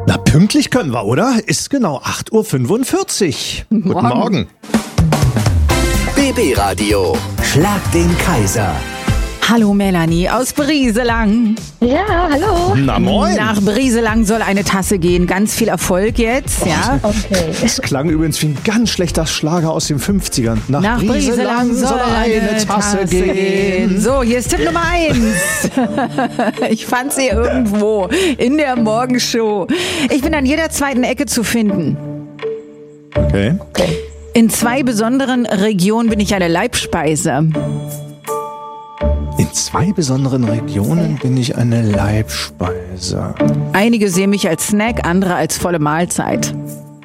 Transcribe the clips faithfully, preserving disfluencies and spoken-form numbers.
Na, pünktlich können wir, oder? Ist genau acht Uhr fünfundvierzig. Morgen. Guten Morgen. B B Radio. Schlag den Kaiser. Hallo Melanie aus Brieselang. Ja, hallo. Na moin. Nach Brieselang soll eine Tasse gehen. Ganz viel Erfolg jetzt, ja. Okay. Das klang übrigens wie ein ganz schlechter Schlager aus den fünfzigern. Nach, Nach Brieselang soll eine Tasse gehen. So, hier ist Tipp Nummer eins. Ich fand sie irgendwo in der Morgenshow. Ich bin an jeder zweiten Ecke zu finden. Okay. Okay. In zwei besonderen Regionen bin ich eine Leibspeise. In zwei besonderen Regionen bin ich eine Leibspeise. Einige sehen mich als Snack, andere als volle Mahlzeit.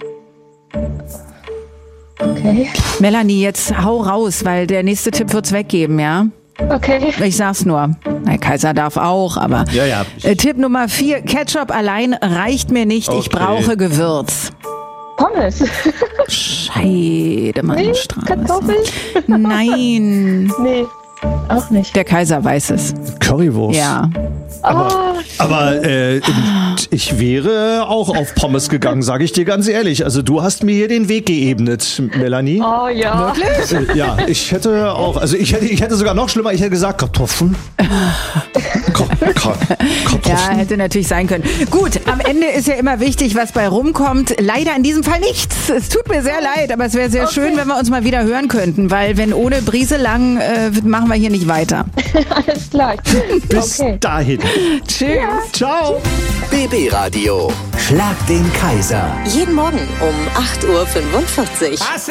Okay. Melanie, jetzt hau raus, weil der nächste Tipp wird's weggeben, ja? Okay. Ich sag's nur. Herr Kaiser darf auch, aber... Ja, ja. Äh, Tipp Nummer vier. Ketchup allein reicht mir nicht. Ich Okay. brauche Gewürz. Pommes. Scheidemannstraße. Kartoffeln? Nein. Nee, auch nicht. Der Kaiser weiß es. Currywurst. Ja. Aber, Oh, aber äh, ich wäre auch auf Pommes gegangen, sage ich dir ganz ehrlich. Also du hast mir hier den Weg geebnet, Melanie. oh ja. Äh, ja, ich hätte auch, also ich hätte, ich hätte sogar noch schlimmer, ich hätte gesagt Kartoffeln. Ka Ka Ja, Kartoffeln. hätte natürlich sein können. Gut, am Ende ist ja immer wichtig, was bei rumkommt. Leider in diesem Fall nichts. Es tut mir sehr leid, aber es wäre sehr schön, wenn wir uns mal wieder hören könnten, weil wenn ohne Brieselang äh, machen wir hier nicht weiter. Alles klar. Bis Okay. dahin. Tschüss. Ciao. B B Radio. Schlag den Kaiser. Jeden Morgen um acht Uhr fünfundvierzig.